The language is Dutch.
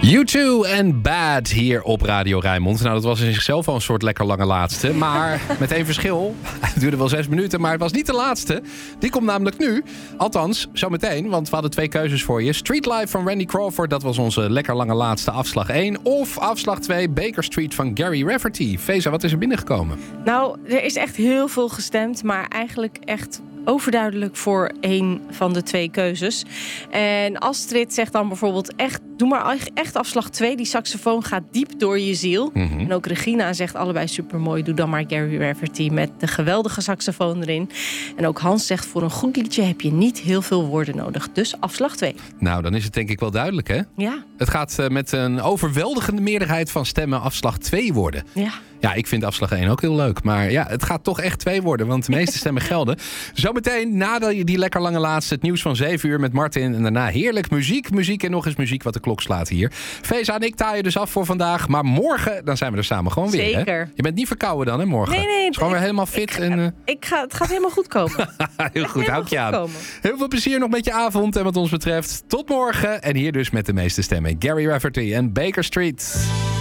U2 en Bad hier op Radio Rijnmond. Nou, dat was in zichzelf al een soort lekker lange laatste. Maar met één verschil. Het duurde wel 6 minuten, maar het was niet de laatste. Die komt namelijk nu. Althans, zometeen, want we hadden 2 keuzes voor je. Street Life van Randy Crawford, dat was onze lekker lange laatste afslag 1. Of afslag 2, Baker Street van Gary Rafferty. Feza, wat is er binnengekomen? Nou, er is echt heel veel gestemd, maar eigenlijk echt overduidelijk voor 1 van de 2 keuzes. En Astrid zegt dan bijvoorbeeld doe maar echt afslag 2. Die saxofoon gaat diep door je ziel. Mm-hmm. En ook Regina zegt allebei supermooi. Doe dan maar Gary Rafferty met de geweldige saxofoon erin. En ook Hans zegt, voor een goed liedje heb je niet heel veel woorden nodig. Dus afslag 2. Nou, dan is het denk ik wel duidelijk, hè? Ja. Het gaat met een overweldigende meerderheid van stemmen afslag 2 worden. Ja. Ja, ik vind afslag 1 ook heel leuk. Maar ja, het gaat toch echt 2 worden, want de meeste stemmen gelden. Zometeen, na die lekker lange laatste, het nieuws van 7 uur met Martin. En daarna heerlijk muziek en nog eens muziek, wat de klok slaat hier. Feza en ik taaien dus af voor vandaag. Maar morgen, dan zijn we er samen gewoon weer. Zeker. Hè? Je bent niet verkouden dan, hè, morgen? Nee. Het is gewoon weer helemaal fit. Het gaat helemaal goed komen. Heel goed, houd je aan. Heel veel plezier nog met je avond. En wat ons betreft, tot morgen. En hier dus met de meeste stemmen. Gary Rafferty en Baker Street.